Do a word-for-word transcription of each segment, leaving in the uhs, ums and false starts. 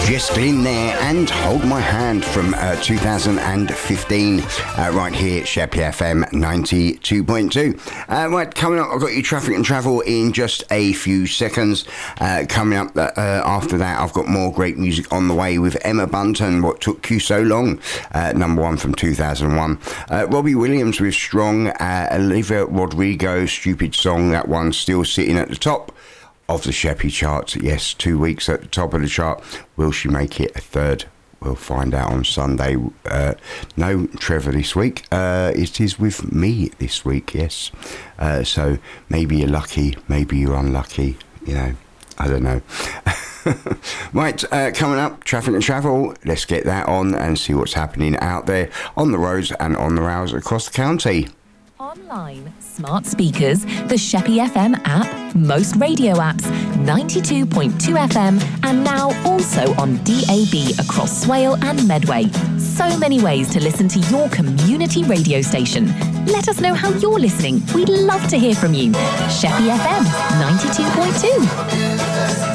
Jess Glynn there, and Hold My Hand from uh, two thousand fifteen, uh, right here at Sheppey F M ninety-two point two. Uh, right, coming up, I've got you traffic and travel in just a few seconds. Uh, coming up uh, after that, I've got more great music on the way with Emma Bunton, What Took You So Long, uh, number one from two thousand one. Uh, Robbie Williams with Strong, uh, Olivia Rodrigo, Stupid Song, that one still sitting at the top of the Sheppey charts. Yes, two weeks at the top of the chart. Will she make it a third? We'll find out on Sunday. Uh, no Trevor this week. Uh, it is with me this week, yes. Uh, so maybe you're lucky, maybe you're unlucky, you know, I don't know. Right, uh, coming up, traffic and travel. Let's get that on and see what's happening out there on the roads and on the rails across the county. Online, smart speakers, the Sheppey F M app, most radio apps, ninety-two point two F M, and now also on D A B across Swale and Medway. So many ways to listen to your community radio station. Let us know how you're listening. We'd love to hear from you. Sheppey F M ninety-two point two.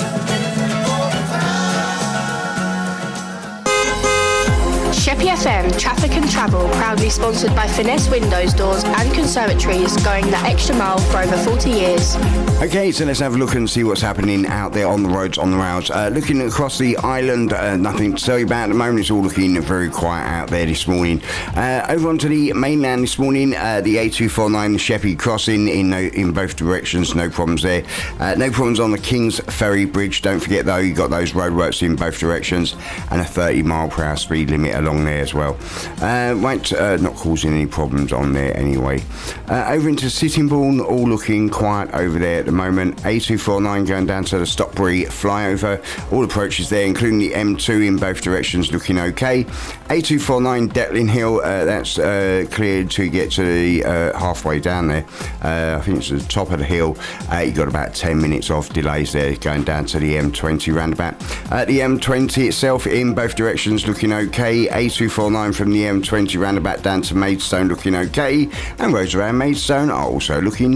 Sheppey F M Traffic and Travel, proudly sponsored by Finesse Windows, Doors and Conservatories, going the extra mile for over forty years. Okay, so let's have a look and see what's happening out there on the roads, on the rails. Uh, looking across the island, uh, nothing to tell you about at the moment. It's all looking very quiet out there this morning. Uh, over onto the mainland this morning, uh, the A two forty-nine, the Sheppey crossing in no, in both directions, no problems there. Uh, no problems on the King's Ferry Bridge. Don't forget though, you've got those roadworks in both directions and a thirty mile per hour speed limit along there as well. Uh, right, uh, not causing any problems on there anyway. Uh, over into Sittingbourne, all looking quiet over there at the moment. A two forty-nine going down to the Stockbury flyover. All approaches there, including the M two in both directions, looking okay. A two forty-nine Detling Hill, uh, that's uh, cleared to get to the uh, halfway down there. Uh, I think it's at the top of the hill. Uh, you got about ten minutes off delays there going down to the M twenty roundabout. Uh, the M twenty itself in both directions looking okay. A two forty-nine from the M twenty roundabout down to Maidstone looking okay, and roads around Maidstone are also looking